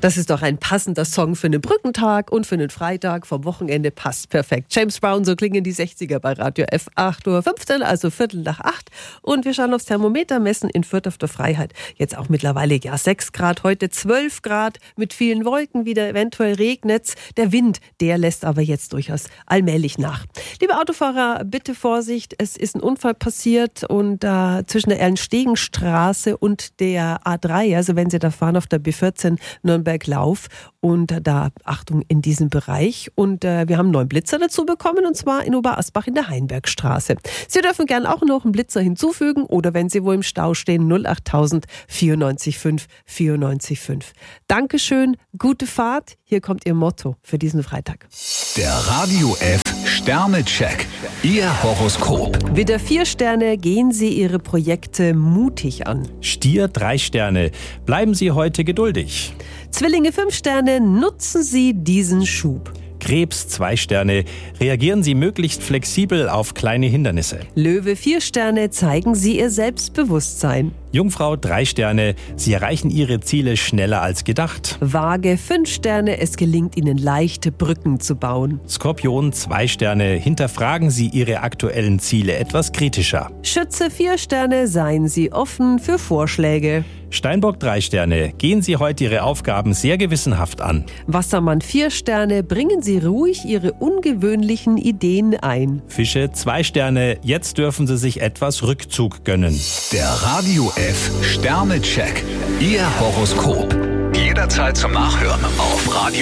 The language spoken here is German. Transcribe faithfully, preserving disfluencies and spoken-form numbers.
Das ist doch ein passender Song für einen Brückentag und für einen Freitag vom Wochenende. Passt perfekt. James Brown, so klingen die sechziger bei Radio F. acht Uhr fünfzehn, also Viertel nach acht. Und wir schauen aufs Thermometer, messen in Fürth auf der Freiheit. Jetzt auch mittlerweile ja sechs Grad, heute zwölf Grad mit vielen Wolken wieder. Eventuell regnet's. Der Wind, der lässt aber jetzt durchaus allmählich nach. Liebe Autofahrer, bitte Vorsicht. Es ist ein Unfall passiert und äh, zwischen der Erlenstegenstraße und der A drei, also wenn Sie da fahren auf der B vierzehn Nürnberg-Lauf, und da Achtung in diesem Bereich. Und äh, wir haben einen neuen Blitzer dazu bekommen, und zwar in Oberasbach in der Heinbergstraße. Sie dürfen gern auch noch einen Blitzer hinzufügen oder wenn Sie wo im Stau stehen, null acht tausend vierundneunzig fünf vierundneunzig fünf. Dankeschön, gute Fahrt. Hier kommt Ihr Motto für diesen Freitag. Der Radio F Sternecheck. Ihr Horoskop. Widder vier Sterne, gehen Sie Ihre Projekte mutig an. Stier drei Sterne, bleiben Sie heute geduldig. Zwillinge fünf Sterne, nutzen Sie diesen Schub. Krebs zwei Sterne, reagieren Sie möglichst flexibel auf kleine Hindernisse. Löwe vier Sterne, zeigen Sie Ihr Selbstbewusstsein. Jungfrau drei Sterne, Sie erreichen Ihre Ziele schneller als gedacht. Waage fünf Sterne, es gelingt Ihnen leichte Brücken zu bauen. Skorpion zwei Sterne, hinterfragen Sie Ihre aktuellen Ziele etwas kritischer. Schütze vier Sterne, seien Sie offen für Vorschläge. Steinbock drei Sterne, gehen Sie heute Ihre Aufgaben sehr gewissenhaft an. Wassermann vier Sterne, bringen Sie ruhig Ihre ungewöhnlichen Ideen ein. Fische zwei Sterne, jetzt dürfen Sie sich etwas Rückzug gönnen. Der Radio F Sternecheck. Ihr Horoskop. Jederzeit zum Nachhören auf Radio